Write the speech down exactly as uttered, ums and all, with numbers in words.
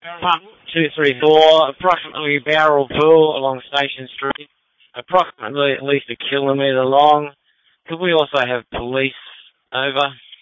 two three four, approximately Bowral Pool along Station Street, approximately at least a kilometre long. Could we also have police over?